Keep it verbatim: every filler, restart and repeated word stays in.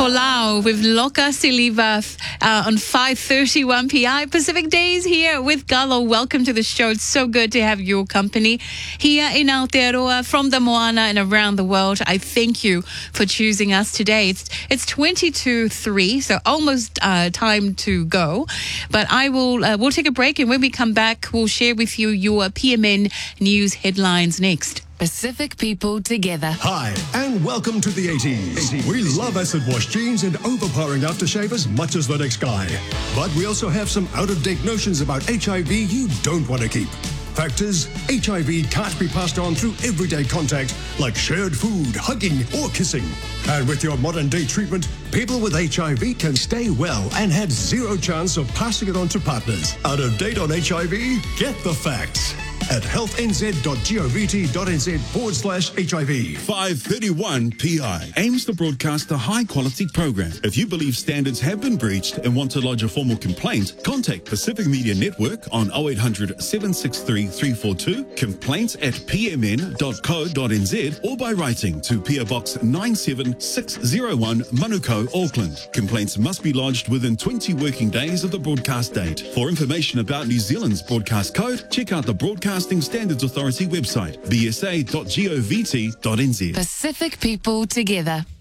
Folau with Loka Siliva uh, on five thirty-one p m Pacific Days here with Galo. Welcome to the show. It's so good to have your company here in Aotearoa, from the Moana and around the world. I thank you for choosing us today. It's it's twenty-two three, so almost uh, time to go. But I will uh, we'll take a break, and when we come back, we'll share with you your P M N news headlines next. Pacific people together. Hi, and welcome to the eighties. We love acid wash jeans and overpowering aftershave as much as the next guy. But we also have some out-of-date notions about H I V you don't want to keep. Fact is, H I V can't be passed on through everyday contact like shared food, hugging, or kissing. And with your modern-day treatment, people with H I V can stay well and have zero chance of passing it on to partners. Out of date on H I V? Get the facts at healthnz.govt.nz forward slash HIV. five thirty-one P I aims to broadcast a high-quality program. If you believe standards have been breached and want to lodge a formal complaint, contact Pacific Media Network on oh eight hundred, seven six three, three four two, complaints at p m n dot co dot n z, or by writing to P O Box nine seven six oh one, Manukau, Auckland. Complaints must be lodged within twenty working days of the broadcast date. For information about New Zealand's broadcast code, check out the Broadcasting Standards Authority website, b s a dot govt dot n z. Pacific people together.